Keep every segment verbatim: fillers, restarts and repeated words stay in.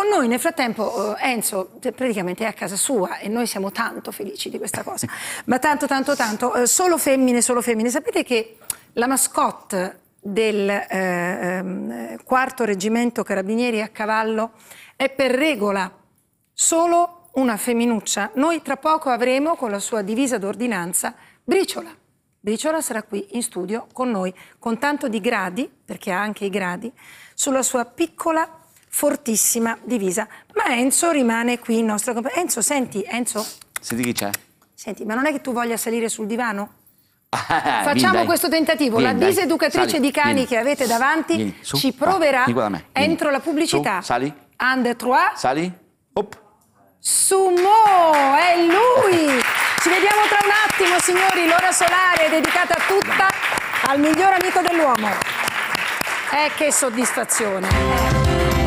con noi nel frattempo Enzo praticamente è a casa sua e noi siamo tanto felici di questa cosa, ma tanto tanto tanto, solo femmine, solo femmine. Sapete che la mascotte del eh, quarto reggimento carabinieri a cavallo è per regola solo una femminuccia? Noi tra poco avremo con la sua divisa d'ordinanza Briciola. Briciola sarà qui in studio con noi, con tanto di gradi, perché ha anche i gradi, sulla sua piccola, fortissima divisa. Ma Enzo rimane qui, il nostro compagno. Enzo, senti, Enzo? Senti chi c'è? Senti, ma non è che tu voglia salire sul divano? Ah, Facciamo vieni, questo tentativo. Vieni, la diseducatrice Sali, di cani vieni. che avete davanti Vieni, su, ci proverà va, vieni, entro la pubblicità. Su, sali. Un, deux, trois. Sali. Op. Sumo, è lui! Ci vediamo tra un attimo, signori. L'ora solare è dedicata tutta al miglior amico dell'uomo. Eh, che soddisfazione. Eh.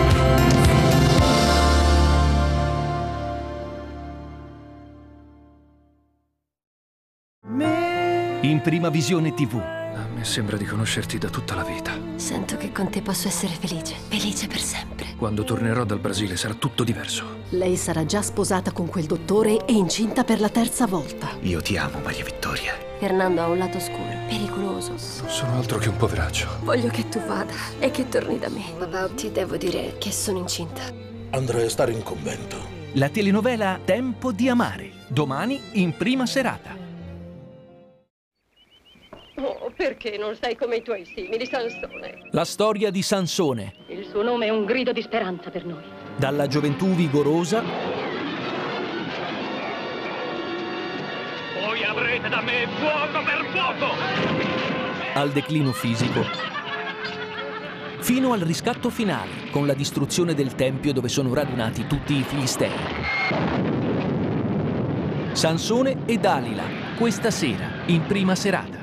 In Prima Visione tivù. A me sembra di conoscerti da tutta la vita. Sento che con te posso essere felice, felice per sempre. Quando tornerò dal Brasile sarà tutto diverso. Lei sarà già sposata con quel dottore e incinta per la terza volta. Io ti amo, Maria Vittoria. Fernando ha un lato scuro, pericoloso. Non sono altro che un poveraccio. Voglio che tu vada e che torni da me. Papà, ti devo dire che sono incinta. Andrei a stare in convento. La telenovela Tempo di amare. Domani in prima serata. Oh, perché non sei come i tuoi simili, Sansone? La storia di Sansone. Il suo nome è un grido di speranza per noi. Dalla gioventù vigorosa. Voi avrete da me fuoco per fuoco! Al declino fisico. Fino al riscatto finale, con la distruzione del tempio dove sono radunati tutti i filistei. Sansone e Dalila, questa sera, in prima serata.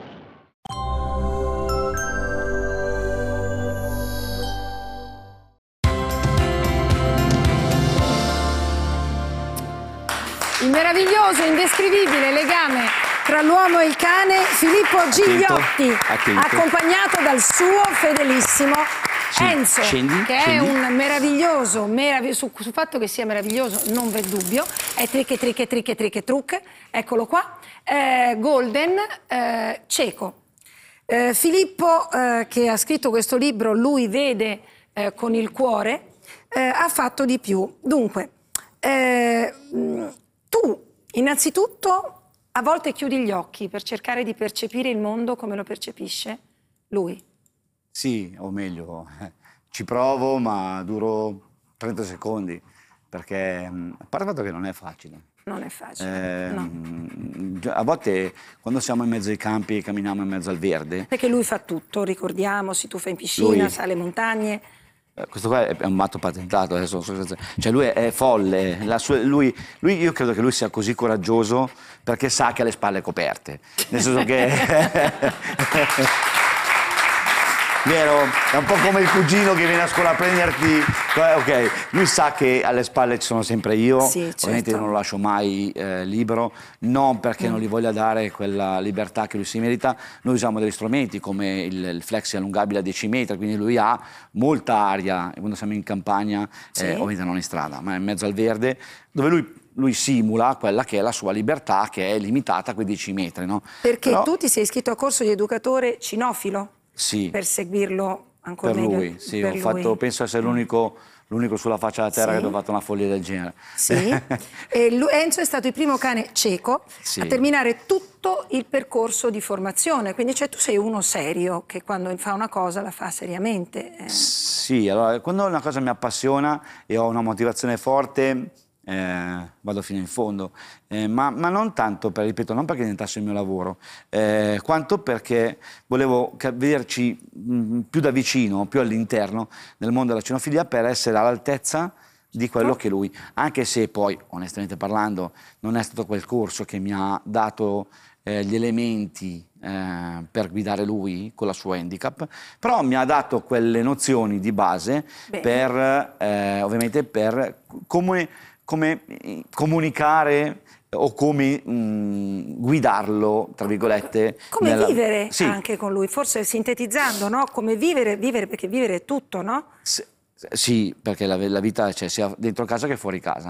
Il meraviglioso, indescrivibile legame tra l'uomo e il cane, Filippo Gigliotti, Attento. accompagnato dal suo fedelissimo Enzo, Scendi, che scendi. è un meraviglioso, merav- su, sul fatto che sia meraviglioso non v'è dubbio, è tricche, tricche, tricche, tricche, trucche, eccolo qua, eh, Golden, eh, cieco. Eh, Filippo, eh, che ha scritto questo libro, Lui vede eh, con il cuore, eh, ha fatto di più. Dunque, eh, tu, innanzitutto, a volte chiudi gli occhi per cercare di percepire il mondo come lo percepisce lui. Sì, o meglio, ci provo, ma duro trenta secondi, perché a parte il fatto che non è facile. Non è facile, Eh, no. A volte, quando siamo in mezzo ai campi e camminiamo in mezzo al verde... Perché lui fa tutto, ricordiamo, si tuffa in piscina, Lui- sale montagne... Questo qua è un matto patentato adesso, cioè lui è folle, la sua- lui, lui- io credo che lui sia così coraggioso perché sa che ha le spalle coperte, nel senso che... Vero? È un po' come il cugino che viene a scuola a prenderti, ok, lui sa che alle spalle ci sono sempre io, Sì, ovviamente certo. io non lo lascio mai eh, libero, non perché mm. non gli voglia dare quella libertà che lui si merita. Noi usiamo degli strumenti come il, il flexi allungabile a dieci metri, quindi lui ha molta aria, e quando siamo in campagna, Sì. eh, ovviamente non in strada, ma in mezzo al verde, dove lui... lui simula quella che è la sua libertà, che è limitata a quei dieci metri, no? Perché Però, tu ti sei iscritto a corso di educatore cinofilo? sì, Per seguirlo ancora per meglio? lui, sì, per ho lui. fatto, penso essere l'unico, l'unico sulla faccia della terra Sì. che ha fatto una follia del genere. Sì. E lui- Enzo è stato il primo cane cieco Sì. a terminare tutto il percorso di formazione, quindi cioè, tu sei uno serio che quando fa una cosa la fa seriamente. eh. Sì, allora, quando una cosa mi appassiona e ho una motivazione forte, eh, vado fino in fondo, eh, ma, ma non tanto, per, ripeto, non perché diventasse il mio lavoro, eh, quanto perché volevo ca- vederci mh, più da vicino, più all'interno del mondo della cinofilia per essere all'altezza di quello che lui, anche se poi, onestamente parlando, non è stato quel corso che mi ha dato eh, gli elementi eh, per guidare lui con la sua handicap, però mi ha dato quelle nozioni di base Bene. per, eh, ovviamente, per come, come comunicare o come mh, guidarlo, tra virgolette. Come nella... vivere Sì. anche con lui, forse sintetizzando, no? Come vivere, vivere perché vivere è tutto, no? Se- Sì, perché la, la vita c'è sia dentro casa che fuori casa.